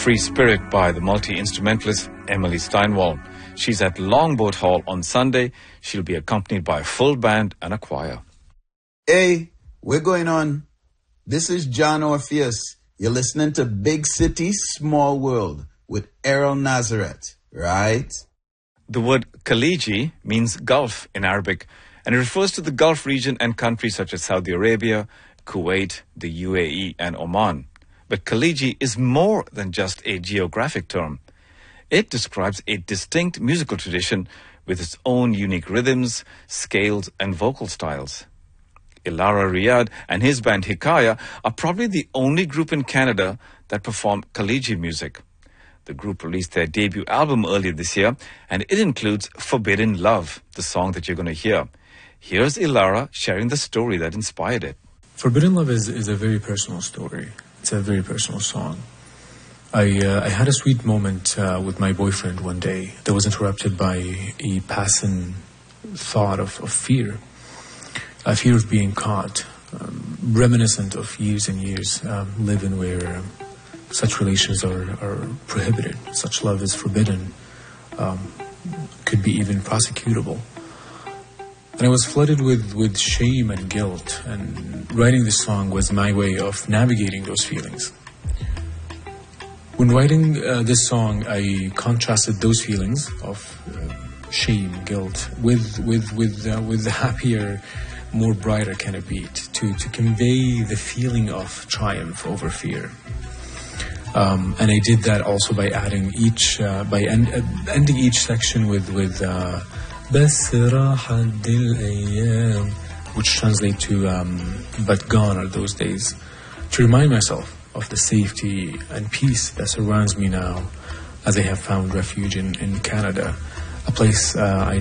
Free Spirit by the multi-instrumentalist Emily Steinwall. She's at Longboat Hall on Sunday. She'll be accompanied by a full band and a choir. Hey, we're going on. This is John Orpheus. You're listening to Big City, Small World with Errol Nazareth, right? The word Khaliji means Gulf in Arabic, and it refers to the Gulf region and countries such as Saudi Arabia, Kuwait, the UAE, and Oman. But Khaliji is more than just a geographic term. It describes a distinct musical tradition with its own unique rhythms, scales, and vocal styles. Ilara Riyad and his band Hikaya are probably the only group in Canada that perform Khaliji music. The group released their debut album earlier this year, and it includes Forbidden Love, the song that you're going to hear. Here's Ilara sharing the story that inspired it. Forbidden Love is a very personal story. It's a very personal song. I had a sweet moment with my boyfriend one day that was interrupted by a passing thought of fear. A fear of being caught, reminiscent of years and years living where such relations are prohibited, such love is forbidden, could be even prosecutable. And I was flooded with shame and guilt, and writing this song was my way of navigating those feelings. When writing this song, I contrasted those feelings of shame, guilt, with the happier, more brighter kind of beat to convey the feeling of triumph over fear. And I did that also by adding ending each section with بس راحت الأيام, which translate to but gone are those days, to remind myself of the safety and peace that surrounds me now as I have found refuge in Canada, a place I